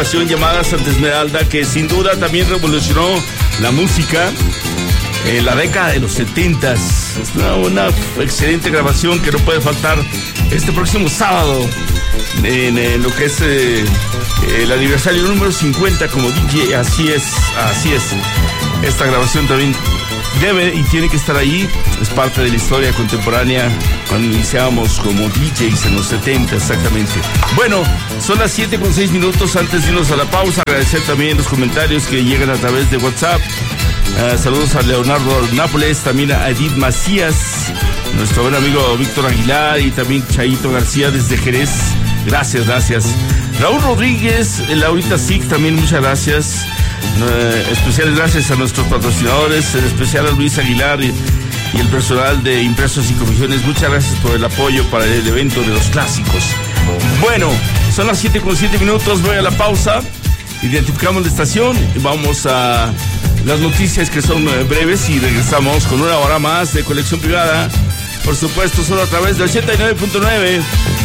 llamada Santa Esmeralda, que sin duda también revolucionó la música en la década de los 70s. Es una excelente grabación que no puede faltar este próximo sábado en lo que es el aniversario número 50 como DJ. Así es. Esta grabación también debe y tiene que estar ahí. Es parte de la historia contemporánea cuando iniciábamos como DJs en los 70, exactamente. Bueno, son las 7:06. Antes de irnos a la pausa, agradecer también los comentarios que llegan a través de WhatsApp. Saludos a Leonardo Nápoles, también a Edith Macías, nuestro buen amigo Víctor Aguilar y también Chaito García desde Jerez. Gracias. Raúl Rodríguez, Laurita Sig, también muchas gracias. Especiales gracias a nuestros patrocinadores, en especial a Luis Aguilar y el personal de Impresos y Comisiones. Muchas gracias por el apoyo para el evento de los clásicos. Bueno, son las 7:07. Voy a la pausa, identificamos la estación y vamos a las noticias que son breves y regresamos con una hora más de Conexión Privada. Por supuesto, solo a través de 89.9